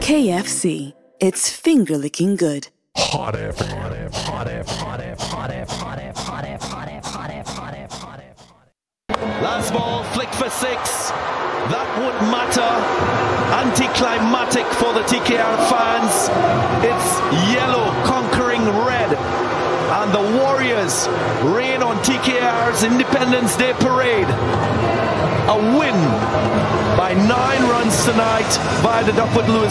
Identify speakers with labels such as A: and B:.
A: KFC. It's finger-licking good.
B: Hot FM. Hot FM. Hot FM. Hot FM. Hot FM. Hot FM. Hot FM. Hot FM. Hot FM. Hot FM. Hot FM.
C: Last ball, flick for 6. That would matter. Anticlimactic for the TKR fans. It's yellow conquering red. And the Warriors reign on TKR's Independence Day parade. A win by 9 runs tonight by the Duckworth Lewis